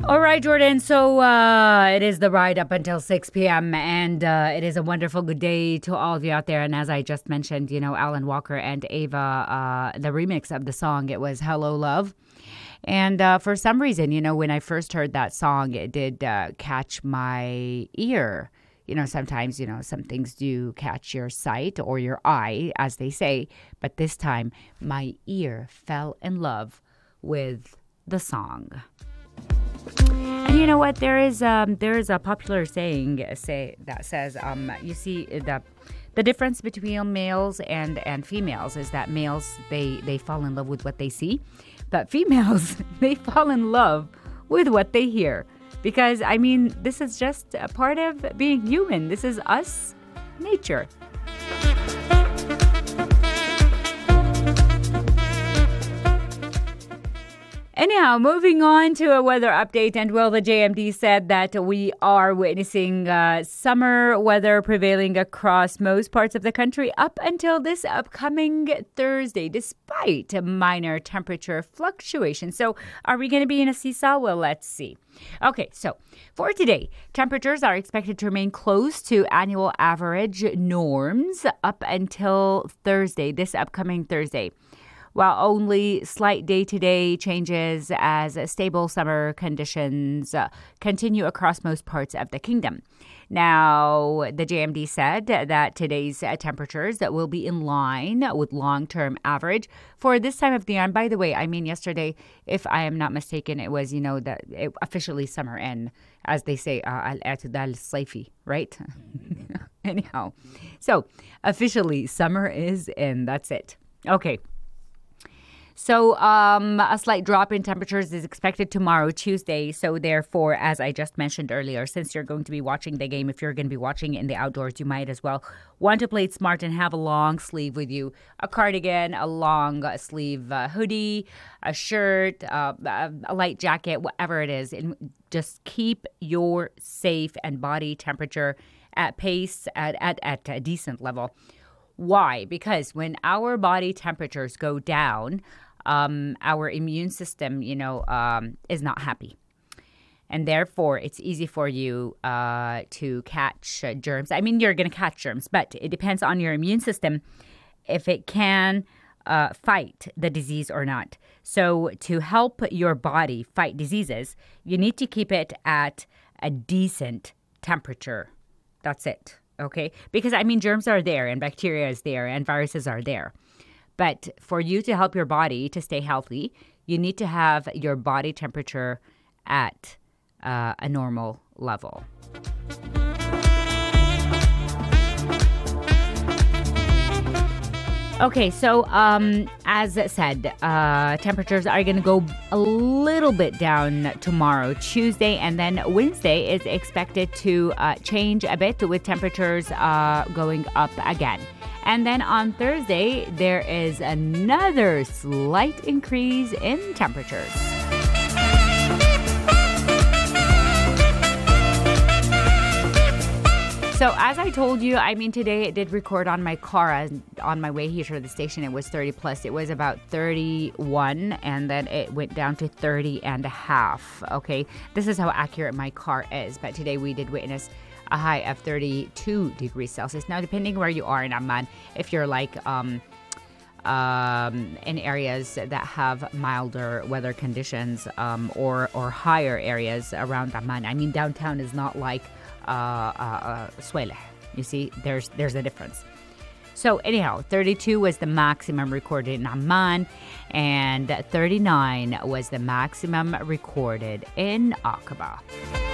All right, Jordan. So it is the ride up until 6 p.m. And it is a wonderful good day to all of you out there. And as I just mentioned, Alan Walker and Ava, the remix of the song, it was Hello Love. And for some reason, when I first heard that song, it did catch my ear. Sometimes, some things do catch your sight or your eye, as they say. But this time, my ear fell in love with the song. And you know what? There is a popular saying that says, you see the difference between males and females is that males they fall in love with what they see, but females they fall in love with what they hear. Because this is just a part of being human. This is us, nature. Anyhow, moving on to a weather update, and the JMD said that we are witnessing summer weather prevailing across most parts of the country up until this upcoming Thursday, despite a minor temperature fluctuation. So are we going to be in a seesaw? Well, let's see. Okay, so for today, temperatures are expected to remain close to annual average norms up until Thursday, this upcoming Thursday, while only slight day-to-day changes as stable summer conditions continue across most parts of the kingdom. Now, the JMD said that today's temperatures will be in line with long-term average for this time of the year. And by the way, yesterday, if I am not mistaken, it was, that it officially summer in, as they say, al-i'tidal sayfi, right? Anyhow, so officially summer is in. That's it. Okay. So a slight drop in temperatures is expected tomorrow, Tuesday. So therefore, as I just mentioned earlier, since you're going to be watching the game, if you're going to be watching it in the outdoors, you might as well want to play it smart and have a long sleeve with you, a cardigan, a long sleeve hoodie, a shirt, a light jacket, whatever it is. And just keep your safe and body temperature at pace at a decent level. Why? Because when our body temperatures go down, our immune system, is not happy. And therefore, it's easy for you to catch germs. You're going to catch germs, but it depends on your immune system if it can fight the disease or not. So to help your body fight diseases, you need to keep it at a decent temperature. That's it. Okay? Because, germs are there and bacteria is there and viruses are there. But for you to help your body to stay healthy, you need to have your body temperature at a normal level. Okay, so as said, temperatures are going to go a little bit down tomorrow, Tuesday, and then Wednesday is expected to change a bit with temperatures going up again. And then on Thursday, there is another slight increase in temperatures. So as I told you, today it did record on my car on my way here to the station. It was 30 plus. It was about 31 and then it went down to 30 and a half. Okay, this is how accurate my car is. But today we did witness a high of 32 degrees Celsius. Now, depending where you are in Amman, if you're like in areas that have milder weather conditions or higher areas around Amman. Downtown is not like Sueleh. You see, there's a difference. So anyhow, 32 was the maximum recorded in Amman, and 39 was the maximum recorded in Aqaba.